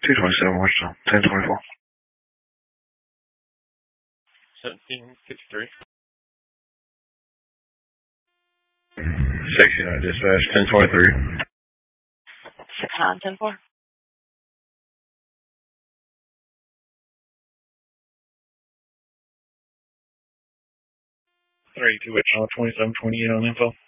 227, what's up? 1024. 1753. 69 dispatch, 1023. 6910-4. 32 2728 on info.